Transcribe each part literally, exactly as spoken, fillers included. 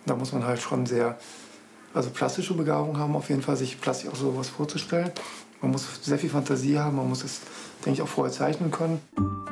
Da muss man halt schon sehr, also plastische Begabung haben, auf jeden Fall sich plastisch auch sowas vorzustellen. Man muss sehr viel Fantasie haben, man muss es, denke ich, auch vorher zeichnen können.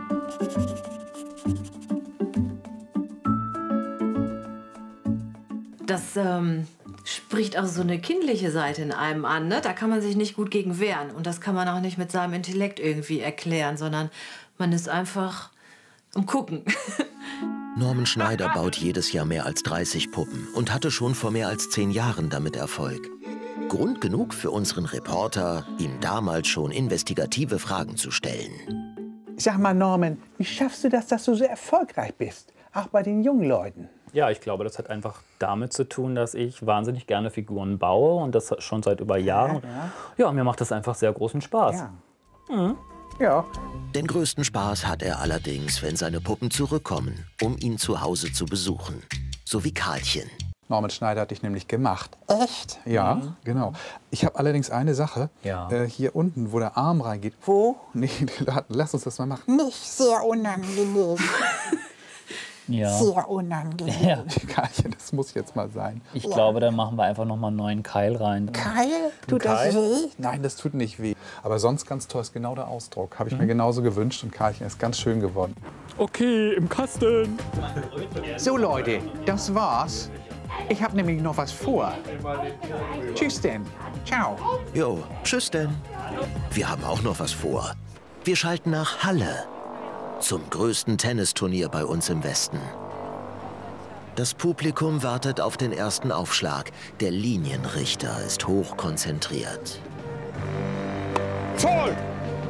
Das ähm, spricht auch so eine kindliche Seite in einem an, ne? Da kann man sich nicht gut gegen wehren. Und das kann man auch nicht mit seinem Intellekt irgendwie erklären, sondern man ist einfach am Gucken. Norman Schneider baut jedes Jahr mehr als dreißig Puppen und hatte schon vor mehr als zehn Jahren damit Erfolg. Grund genug für unseren Reporter, ihm damals schon investigative Fragen zu stellen. Sag mal, Norman, wie schaffst du das, dass du so erfolgreich bist? Auch bei den jungen Leuten? Ja, ich glaube, das hat einfach damit zu tun, dass ich wahnsinnig gerne Figuren baue und das schon seit über Jahren. Ja, ja. Ja, mir macht das einfach sehr großen Spaß. Ja. Mhm. Ja. Den größten Spaß hat er allerdings, wenn seine Puppen zurückkommen, um ihn zu Hause zu besuchen. So wie Karlchen. Norman Schneider hat dich nämlich gemacht. Echt? Ja, Mhm. genau. Ich habe allerdings eine Sache. Ja. Äh, hier unten, wo der Arm reingeht. Wo? Nee, lass uns das mal machen. Nicht sehr unangenehm. Ja. Sehr unangenehm. Ja. Karlchen, das muss jetzt mal sein. Ich Ja. glaube, da machen wir einfach noch mal einen neuen Keil rein. Keil? Tut Keil? das weh? Nein, das tut nicht weh. Aber sonst ganz toll, ist genau der Ausdruck. Habe ich mir genauso gewünscht und Karlchen ist ganz schön geworden. Okay, im Kasten. So Leute, das war's. Ich habe nämlich noch was vor. Tschüss denn. Ciao. Jo, tschüss denn. Wir haben auch noch was vor. Wir schalten nach Halle. Zum größten Tennisturnier bei uns im Westen. Das Publikum wartet auf den ersten Aufschlag. Der Linienrichter ist hochkonzentriert. Voll!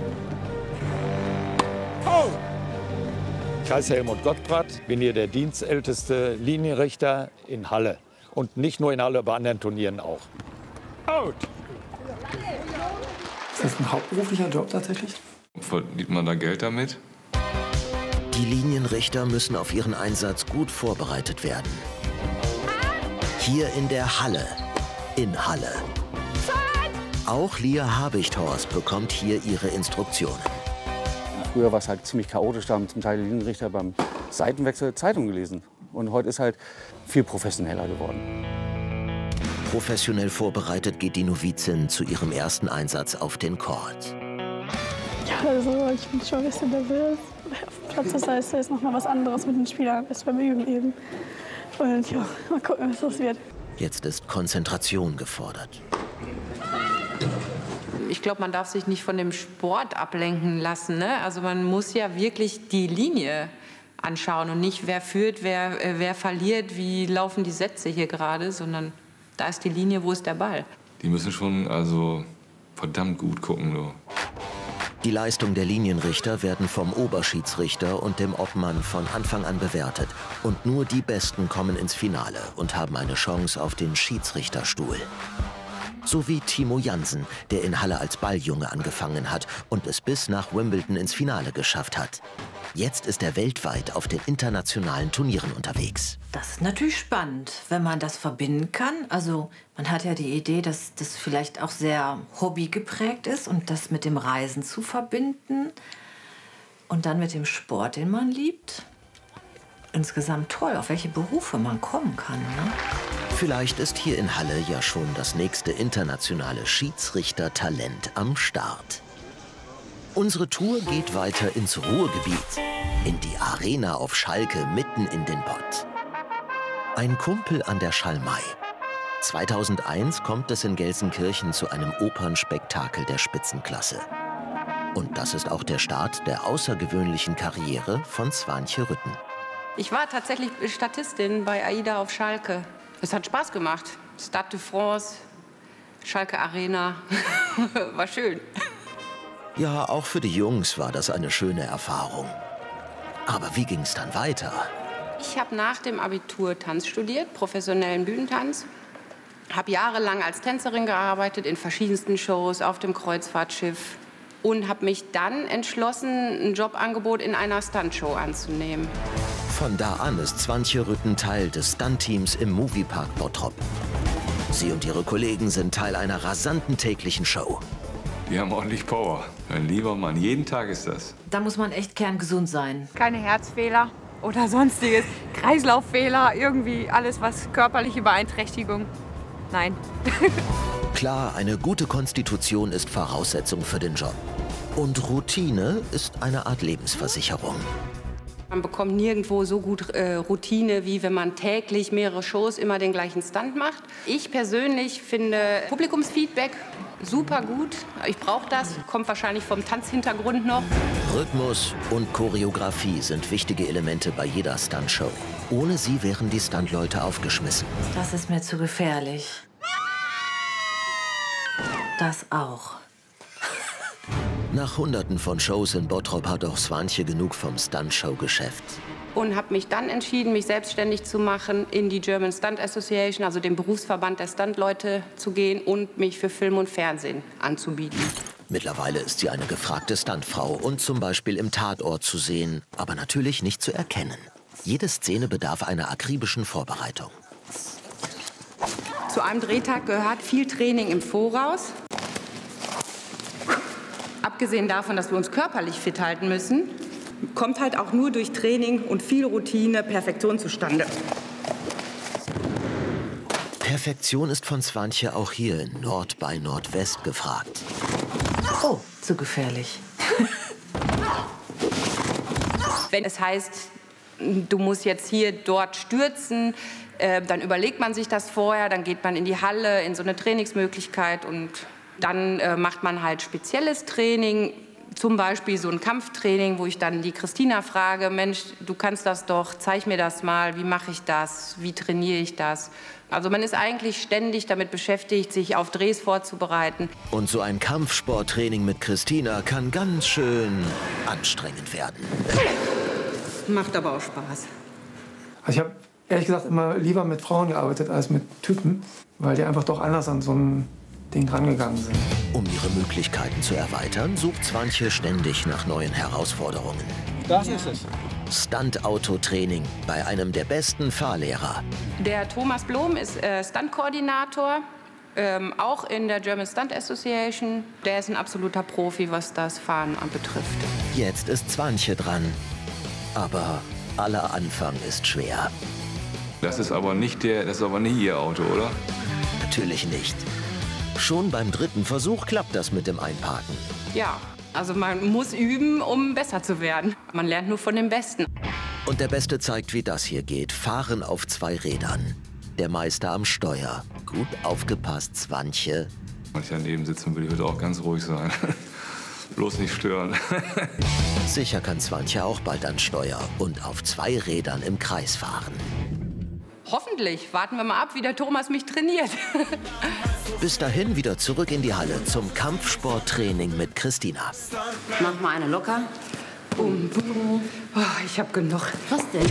Oh! Ich heiße Helmut Gottbrat, bin hier der dienstälteste Linienrichter in Halle. Und nicht nur in Halle, bei anderen Turnieren auch. Out! Ist das ein hauptberuflicher Job tatsächlich? Verdient man da Geld damit? Die Linienrichter müssen auf ihren Einsatz gut vorbereitet werden. Hier in der Halle. In Halle. Auch Lia Habichthorst bekommt hier ihre Instruktionen. Früher war es halt ziemlich chaotisch, da haben zum Teil die Linienrichter beim Seitenwechsel Zeitung gelesen. Und heute ist halt viel professioneller geworden. Professionell vorbereitet geht die Novizin zu ihrem ersten Einsatz auf den Court. Ja, also ich bin schon ein bisschen nervös. Auf dem Platz, das heißt, da ist noch mal was anderes mit den Spielern als beim Üben eben. Und ja, mal gucken, was das wird. Jetzt ist Konzentration gefordert. Ich glaube, man darf sich nicht von dem Sport ablenken lassen, ne? Also man muss ja wirklich die Linie anschauen und nicht, wer führt, wer, äh, wer verliert, wie laufen die Sätze hier gerade, sondern da ist die Linie, wo ist der Ball. Die müssen schon also verdammt gut gucken. So. Die Leistung der Linienrichter werden vom Oberschiedsrichter und dem Obmann von Anfang an bewertet. Und nur die Besten kommen ins Finale und haben eine Chance auf den Schiedsrichterstuhl. So wie Timo Jansen, der in Halle als Balljunge angefangen hat und es bis nach Wimbledon ins Finale geschafft hat. Jetzt ist er weltweit auf den internationalen Turnieren unterwegs. Das ist natürlich spannend, wenn man das verbinden kann. Also man hat ja die Idee, dass das vielleicht auch sehr hobbygeprägt ist und das mit dem Reisen zu verbinden und dann mit dem Sport, den man liebt. Insgesamt toll, auf welche Berufe man kommen kann, ne? Vielleicht ist hier in Halle ja schon das nächste internationale Schiedsrichtertalent am Start. Unsere Tour geht weiter ins Ruhrgebiet, in die Arena auf Schalke mitten in den Pott. Ein Kumpel an der Schalmei. zweitausendeins kommt es in Gelsenkirchen zu einem Opernspektakel der Spitzenklasse. Und das ist auch der Start der außergewöhnlichen Karriere von Swanche Rütten. Ich war tatsächlich Statistin bei AIDA auf Schalke. Es hat Spaß gemacht. Stade de France, Schalke Arena, war schön. Ja, auch für die Jungs war das eine schöne Erfahrung. Aber wie ging es dann weiter? Ich habe nach dem Abitur Tanz studiert, professionellen Bühnentanz. Habe jahrelang als Tänzerin gearbeitet, in verschiedensten Shows, auf dem Kreuzfahrtschiff. Und habe mich dann entschlossen, ein Jobangebot in einer Stuntshow anzunehmen. Von da an ist Swanche Rütten Teil des Stunt-Teams im Moviepark Bottrop. Sie und ihre Kollegen sind Teil einer rasanten täglichen Show. Die haben ordentlich Power. Mein lieber Mann, jeden Tag ist das. Da muss man echt kerngesund sein. Keine Herzfehler. oder sonstiges. Kreislauffehler, irgendwie alles, was körperliche Beeinträchtigung. Nein. Klar, eine gute Konstitution ist Voraussetzung für den Job. Und Routine ist eine Art Lebensversicherung. Man bekommt nirgendwo so gut äh, Routine, wie wenn man täglich mehrere Shows immer den gleichen Stunt macht. Ich persönlich finde Publikumsfeedback super gut. Ich brauche das, kommt wahrscheinlich vom Tanzhintergrund noch. Rhythmus und Choreografie sind wichtige Elemente bei jeder Stuntshow. Ohne sie wären die Stuntleute aufgeschmissen. Das ist mir zu gefährlich. Das auch. Nach Hunderten von Shows in Bottrop hat auch Swantje genug vom Stuntshow-Geschäft. Und habe mich dann entschieden, mich selbstständig zu machen, in die German Stunt Association, also den Berufsverband der Stuntleute, zu gehen und mich für Film und Fernsehen anzubieten. Mittlerweile ist sie eine gefragte Stuntfrau und zum Beispiel im Tatort zu sehen, aber natürlich nicht zu erkennen. Jede Szene bedarf einer akribischen Vorbereitung. Zu einem Drehtag gehört viel Training im Voraus. Abgesehen davon, dass wir uns körperlich fit halten müssen, kommt halt auch nur durch Training und viel Routine Perfektion zustande. Perfektion ist von Swantje auch hier in Nord bei Nordwest gefragt. Oh, zu gefährlich. Wenn es heißt, du musst jetzt hier dort stürzen, äh, dann überlegt man sich das vorher, dann geht man in die Halle, in so eine Trainingsmöglichkeit und dann äh, macht man halt spezielles Training, zum Beispiel so ein Kampftraining, wo ich dann die Christina frage, Mensch, du kannst das doch, zeig mir das mal, wie mache ich das, wie trainiere ich das? Also man ist eigentlich ständig damit beschäftigt, sich auf Drehs vorzubereiten. Und so ein Kampfsporttraining mit Christina kann ganz schön anstrengend werden. Macht aber auch Spaß. Also ich habe ehrlich gesagt immer lieber mit Frauen gearbeitet als mit Typen, weil die einfach doch anders an so ein Ding rangegangen sind. Um ihre Möglichkeiten zu erweitern, sucht Swantje ständig nach neuen Herausforderungen. Das ist es. Stunt-Auto-Training bei einem der besten Fahrlehrer. Der Thomas Blom ist äh, Stunt-Koordinator, ähm, auch in der German Stunt Association. Der ist ein absoluter Profi, was das Fahren anbetrifft. Jetzt ist Swantje dran. Aber aller Anfang ist schwer. Das ist aber nicht der, das ist aber nicht Ihr Auto, oder? Natürlich nicht. Schon beim dritten Versuch klappt das mit dem Einparken. Ja, also man muss üben, um besser zu werden. Man lernt nur von den Besten. Und der Beste zeigt, wie das hier geht. Fahren auf zwei Rädern. Der Meister am Steuer. Gut aufgepasst, Swantje. Wenn ich daneben sitzen will, ich würde auch ganz ruhig sein. Bloß nicht stören. Sicher kann Swantje auch bald ans Steuer und auf zwei Rädern im Kreis fahren. Hoffentlich. Warten wir mal ab, wie der Thomas mich trainiert. Bis dahin wieder zurück in die Halle zum Kampfsporttraining mit Christina. Mach mal eine locker. Bum, bum. Oh, ich hab genug. Was denn?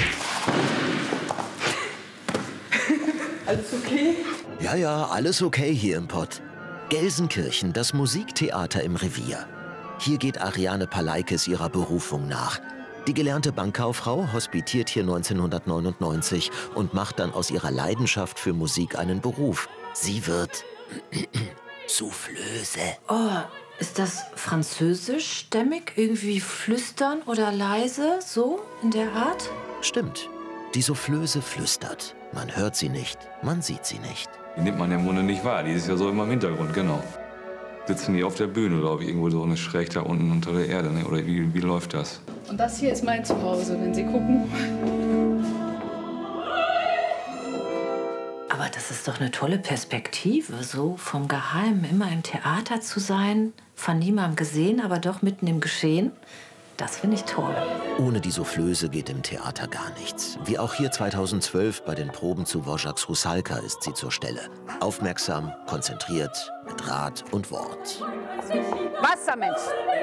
Alles okay? Ja, ja, alles okay hier im Pott. Gelsenkirchen, das Musiktheater im Revier. Hier geht Ariane Paleikes ihrer Berufung nach. Die gelernte Bankkauffrau hospitiert hier neunzehnhundertneunundneunzig und macht dann aus ihrer Leidenschaft für Musik einen Beruf. Sie wird Soufflöse. Oh, ist das französischstämmig? Irgendwie flüstern oder leise? So in der Art? Stimmt. Die Soufflöse flüstert. Man hört sie nicht, man sieht sie nicht. Die nimmt man im Grunde nicht wahr. Die ist ja so immer im Hintergrund, genau. Sitzen die auf der Bühne, glaube ich, irgendwo so eine schräg da unten unter der Erde, ne? Oder wie, wie läuft das? Und das hier ist mein Zuhause, wenn Sie gucken. Aber das ist doch eine tolle Perspektive, so vom Geheimen immer im Theater zu sein, von niemandem gesehen, aber doch mitten im Geschehen. Das finde ich toll. Ohne die Soufflöse geht im Theater gar nichts. Wie auch hier zweitausendzwölf bei den Proben zu Dvořáks Rusalka ist sie zur Stelle. Aufmerksam, konzentriert, mit Rat und Wort. Wassermensch.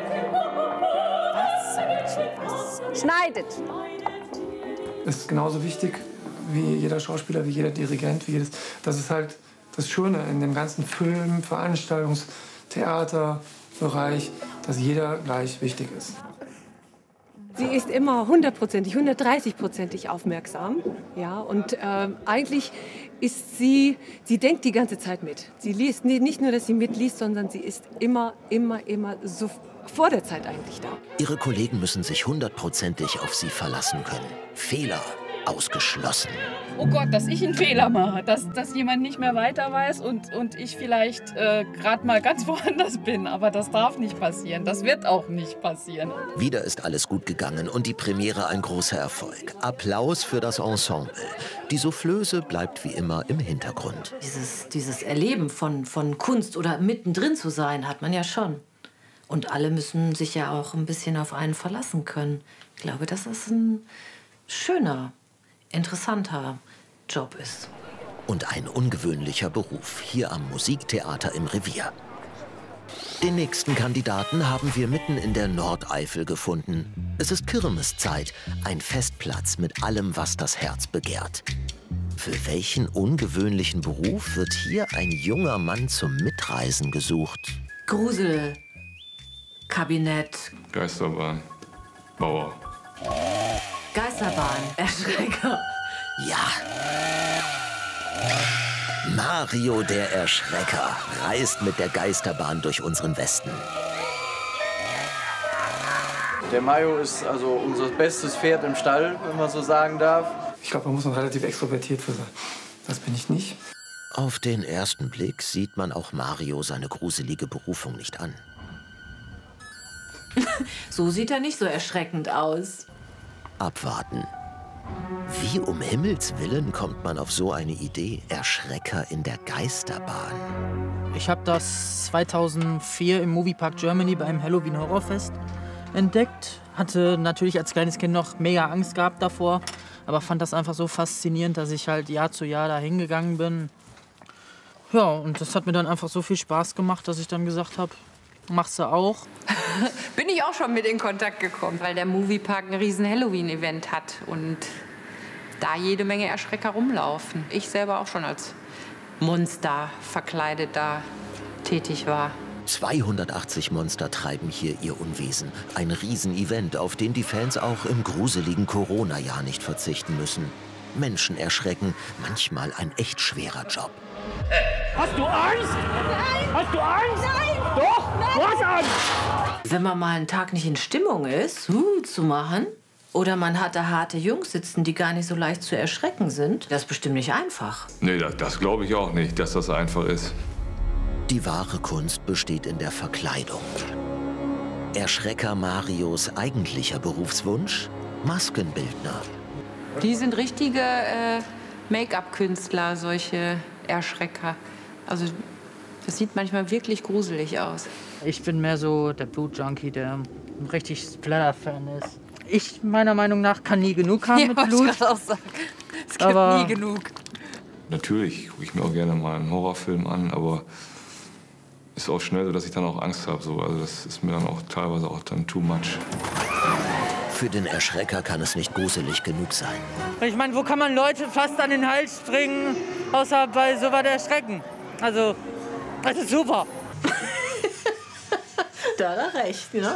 Wassermensch. Schneidet. Das ist genauso wichtig wie jeder Schauspieler, wie jeder Dirigent, wie jedes. Das ist halt das Schöne in dem ganzen Film, Veranstaltungs-, Theaterbereich, dass jeder gleich wichtig ist. Sie ist immer hundertprozentig, hundertdreißigprozentig aufmerksam. Ja, und äh, eigentlich ist sie, sie denkt die ganze Zeit mit. Sie liest nicht nur, dass sie mitliest, sondern sie ist immer, immer, immer so vor der Zeit eigentlich da. Ihre Kollegen müssen sich hundertprozentig auf sie verlassen können. Fehler ausgeschlossen. Oh Gott, dass ich einen Fehler mache, dass, dass jemand nicht mehr weiter weiß und, und ich vielleicht äh, gerade mal ganz woanders bin. Aber das darf nicht passieren, das wird auch nicht passieren. Wieder ist alles gut gegangen und die Premiere ein großer Erfolg. Applaus für das Ensemble. Die Soufflöse bleibt wie immer im Hintergrund. Dieses, dieses Erleben von, von Kunst oder mittendrin zu sein, hat man ja schon. Und alle müssen sich ja auch ein bisschen auf einen verlassen können. Ich glaube, das ist ein schöner, interessanter Job ist. Und ein ungewöhnlicher Beruf hier am Musiktheater im Revier. Den nächsten Kandidaten haben wir mitten in der Nordeifel gefunden. Es ist Kirmeszeit, ein Festplatz mit allem, was das Herz begehrt. Für welchen ungewöhnlichen Beruf wird hier ein junger Mann zum Mitreisen gesucht? Grusel, Kabinett, Geisterbahn, Bauer. Geisterbahn, Erschrecker. Ja. Mario der Erschrecker reist mit der Geisterbahn durch unseren Westen. Der Mario ist also unser bestes Pferd im Stall, wenn man so sagen darf. Ich glaube, man muss noch relativ extrovertiert für sein. Das bin ich nicht. Auf den ersten Blick sieht man auch Mario seine gruselige Berufung nicht an. So sieht er nicht so erschreckend aus. Abwarten. Wie um Himmels Willen kommt man auf so eine Idee? Erschrecker in der Geisterbahn. Ich habe das zweitausendvier im Moviepark Germany beim Halloween Horrorfest entdeckt. Hatte natürlich als kleines Kind noch mega Angst gehabt davor, aber fand das einfach so faszinierend, dass ich halt Jahr zu Jahr da hingegangen bin. Ja, und das hat mir dann einfach so viel Spaß gemacht, dass ich dann gesagt habe, machst du auch. Bin ich auch schon mit in Kontakt gekommen, weil der Moviepark ein riesen Halloween-Event hat und da jede Menge Erschrecker rumlaufen. Ich selber auch schon als Monster verkleidet da tätig war. zweihundertachtzig Monster treiben hier ihr Unwesen. Ein Riesenevent, auf den die Fans auch im gruseligen Corona-Jahr nicht verzichten müssen. Menschen erschrecken, manchmal ein echt schwerer Job. Hast du Angst? Nein! Hast du Angst? Nein! Doch! Du hast Angst! Wenn man mal einen Tag nicht in Stimmung ist, uh, zu machen, oder man hat da harte Jungs sitzen, die gar nicht so leicht zu erschrecken sind, das ist bestimmt nicht einfach. Nee, das, das glaube ich auch nicht, dass das einfach ist. Die wahre Kunst besteht in der Verkleidung. Erschrecker Marios eigentlicher Berufswunsch? Maskenbildner. Die sind richtige äh, Make-up-Künstler, solche Erschrecker. Also das sieht manchmal wirklich gruselig aus. Ich bin mehr so der Blutjunkie, der ein richtig Splatter-Fan ist. Ich, meiner Meinung nach, kann nie genug haben ja, mit Blut. Ich auch sagen. Es gibt aber nie genug. Natürlich gucke ich mir auch gerne mal einen Horrorfilm an, aber ist auch schnell so, dass ich dann auch Angst habe. So. Also das ist mir dann auch teilweise auch dann too much. Für den Erschrecker kann es nicht gruselig genug sein. Ich meine, wo kann man Leute fast an den Hals springen, außer bei so was Erschrecken? Also, das ist super. Da hat er recht, ne? Ja.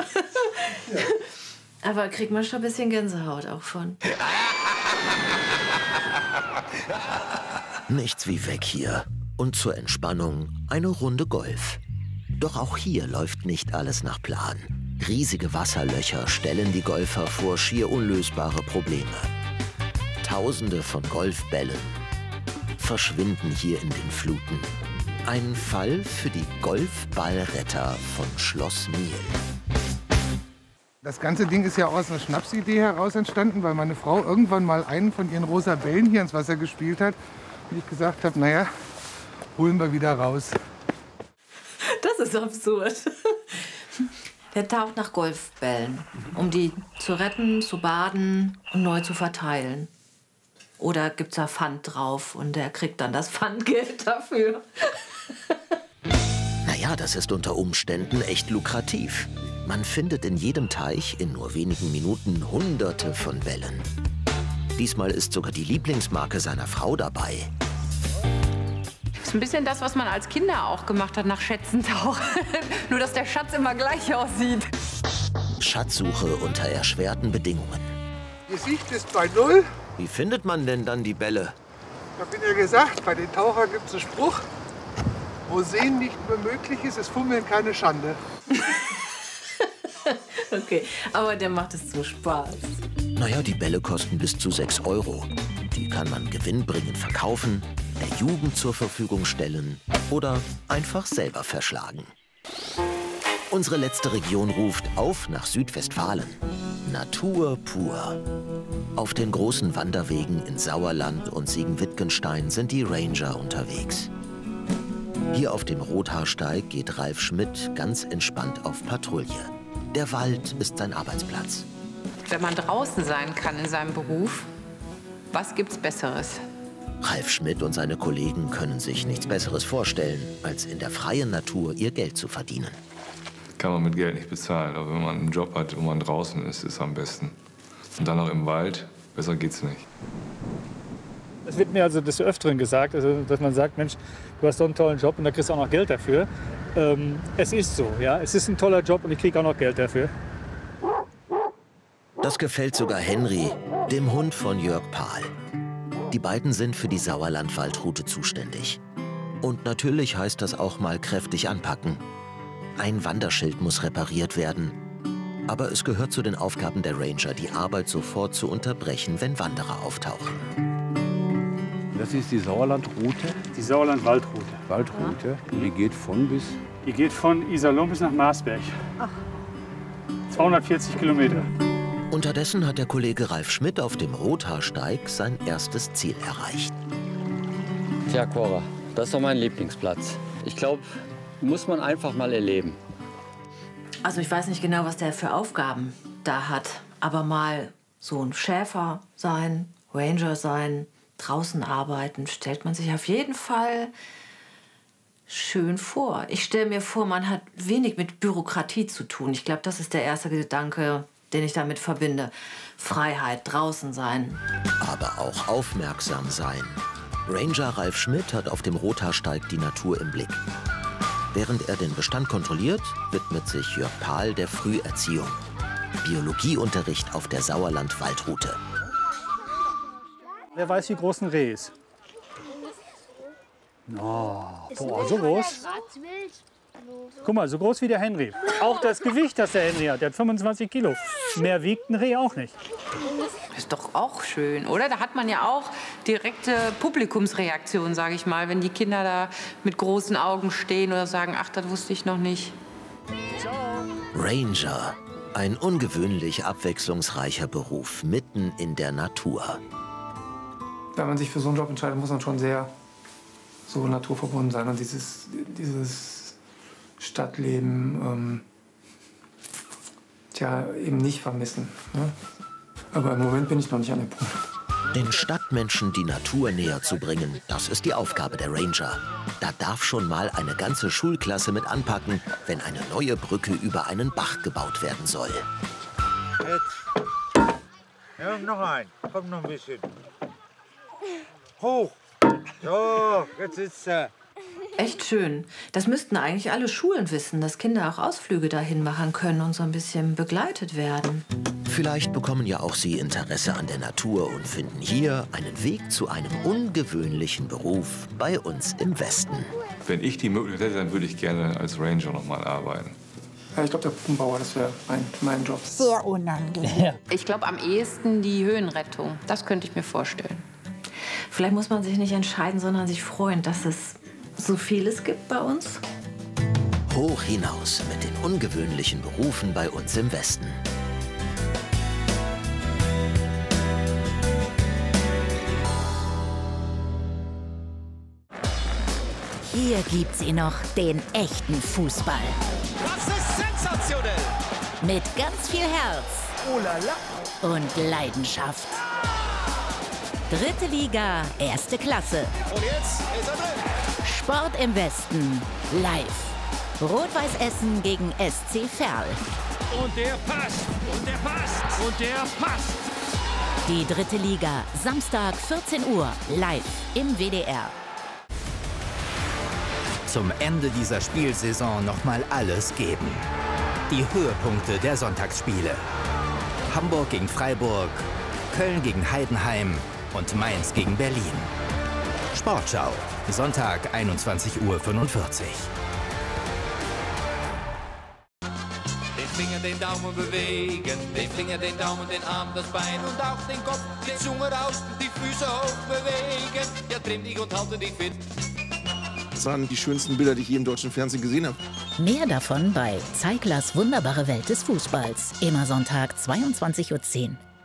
Aber kriegt man schon ein bisschen Gänsehaut auch von. Nichts wie weg hier. Und zur Entspannung eine Runde Golf. Doch auch hier läuft nicht alles nach Plan. Riesige Wasserlöcher stellen die Golfer vor schier unlösbare Probleme. Tausende von Golfbällen verschwinden hier in den Fluten. Ein Fall für die Golfballretter von Schloss Miel. Das ganze Ding ist ja aus einer Schnapsidee heraus entstanden, weil meine Frau irgendwann mal einen von ihren rosa Bällen hier ins Wasser gespielt hat. Und ich gesagt habe, naja, holen wir wieder raus. Das ist absurd. Der taucht nach Golfbällen, um die zu retten, zu baden und neu zu verteilen. Oder gibt's da Pfand drauf und der kriegt dann das Pfandgeld dafür. Naja, das ist unter Umständen echt lukrativ. Man findet in jedem Teich in nur wenigen Minuten Hunderte von Bällen. Diesmal ist sogar die Lieblingsmarke seiner Frau dabei. Das ist ein bisschen das, was man als Kinder auch gemacht hat, nach Schätzen tauchen. Nur, dass der Schatz immer gleich aussieht. Schatzsuche unter erschwerten Bedingungen. Die Sicht ist bei Null. Wie findet man denn dann die Bälle? Ich habe Ihnen ja gesagt, bei den Tauchern gibt es einen Spruch, wo Sehen nicht mehr möglich ist, ist Fummeln keine Schande. Okay, aber der macht es so Spaß. Naja, die Bälle kosten bis zu sechs Euro. Die kann man gewinnbringend verkaufen, der Jugend zur Verfügung stellen oder einfach selber verschlagen. Unsere letzte Region ruft auf nach Südwestfalen. Natur pur. Auf den großen Wanderwegen in Sauerland und Siegen-Wittgenstein sind die Ranger unterwegs. Hier auf dem Rothaarsteig geht Ralf Schmidt ganz entspannt auf Patrouille. Der Wald ist sein Arbeitsplatz. Wenn man draußen sein kann in seinem Beruf, was gibt's Besseres? Ralf Schmidt und seine Kollegen können sich nichts Besseres vorstellen, als in der freien Natur ihr Geld zu verdienen. Kann man mit Geld nicht bezahlen, aber wenn man einen Job hat, wo man draußen ist, ist es am besten. Und dann noch im Wald, besser geht's nicht. Es wird mir also des Öfteren gesagt, also, dass man sagt, Mensch, du hast so einen tollen Job und da kriegst du auch noch Geld dafür. Ähm, es ist so, ja, es ist ein toller Job und ich kriege auch noch Geld dafür. Das gefällt sogar Henry, dem Hund von Jörg Pahl. Die beiden sind für die Sauerland-Waldroute zuständig. Und natürlich heißt das auch mal kräftig anpacken. Ein Wanderschild muss repariert werden. Aber es gehört zu den Aufgaben der Ranger, die Arbeit sofort zu unterbrechen, wenn Wanderer auftauchen. Das ist die Sauerland-Route? Die Sauerland-Waldroute. Waldroute. Und die geht von bis? Die geht von Iserlohn bis nach Marsberg. Ach. zweihundertvierzig Kilometer. Unterdessen hat der Kollege Ralf Schmidt auf dem Rothaarsteig sein erstes Ziel erreicht. Tja, Cora, das ist doch mein Lieblingsplatz. Ich glaube, muss man einfach mal erleben. Also ich weiß nicht genau, was der für Aufgaben da hat. Aber mal so ein Schäfer sein, Ranger sein, draußen arbeiten, stellt man sich auf jeden Fall schön vor. Ich stelle mir vor, man hat wenig mit Bürokratie zu tun. Ich glaube, das ist der erste Gedanke, den ich damit verbinde. Freiheit, draußen sein. Aber auch aufmerksam sein. Ranger Ralf Schmidt hat auf dem Rothaarsteig die Natur im Blick. Während er den Bestand kontrolliert, widmet sich Jörg Pahl der Früherziehung. Biologieunterricht auf der Sauerland-Waldroute. Wer weiß, wie groß ein Reh ist? Oh, boah, so groß. Guck mal, so groß wie der Henry. Auch das Gewicht, das der Henry hat, der hat fünfundzwanzig Kilo. Mehr wiegt ein Reh auch nicht. Ist doch auch schön, oder? Da hat man ja auch direkte Publikumsreaktion, sage ich mal, wenn die Kinder da mit großen Augen stehen oder sagen, ach, das wusste ich noch nicht. Ranger, ein ungewöhnlich abwechslungsreicher Beruf mitten in der Natur. Wenn man sich für so einen Job entscheidet, muss man schon sehr so naturverbunden sein und dieses, dieses Stadtleben ähm, tja, eben nicht vermissen. Ne? Aber im Moment bin ich noch nicht an dem Punkt. Den Stadtmenschen die Natur näher zu bringen, das ist die Aufgabe der Ranger. Da darf schon mal eine ganze Schulklasse mit anpacken, wenn eine neue Brücke über einen Bach gebaut werden soll. Jetzt. Ja, noch ein. Komm noch ein bisschen. Hoch. So, jetzt sitzt er. Echt schön. Das müssten eigentlich alle Schulen wissen, dass Kinder auch Ausflüge dahin machen können und so ein bisschen begleitet werden. Vielleicht bekommen ja auch Sie Interesse an der Natur und finden hier einen Weg zu einem ungewöhnlichen Beruf bei uns im Westen. Wenn ich die Möglichkeit hätte, dann würde ich gerne als Ranger noch mal arbeiten. Ja, ich glaube, der Brückenbauer, das wäre mein, mein Job. Sehr unangenehm. Ich glaube, am ehesten die Höhenrettung. Das könnte ich mir vorstellen. Vielleicht muss man sich nicht entscheiden, sondern sich freuen, dass es so vieles gibt bei uns. Hoch hinaus mit den ungewöhnlichen Berufen bei uns im Westen. Hier gibt's ihn noch, den echten Fußball. Das ist sensationell. Mit ganz viel Herz. Oh la la. Und Leidenschaft. Dritte Liga, erste Klasse. Und jetzt ist er drin. Sport im Westen, live. Rot-Weiß Essen gegen S C Verl. Und der passt. Und der passt. Und der passt. Die dritte Liga, Samstag vierzehn Uhr, live im W D R. Zum Ende dieser Spielsaison noch mal alles geben. Die Höhepunkte der Sonntagsspiele. Hamburg gegen Freiburg, Köln gegen Heidenheim und Mainz gegen Berlin. Sportschau, Sonntag einundzwanzig Uhr fünfundvierzig. Den Finger, den Daumen bewegen, den Finger, den Daumen, den Arm, das Bein und auch den Kopf, die Zunge raus, die Füße hoch bewegen. Ja, trimm dich und halte dich fit. Das waren die schönsten Bilder, die ich je im deutschen Fernsehen gesehen habe. Mehr davon bei Zeiglers wunderbare Welt des Fußballs. Immer Sonntag zweiundzwanzig Uhr zehn.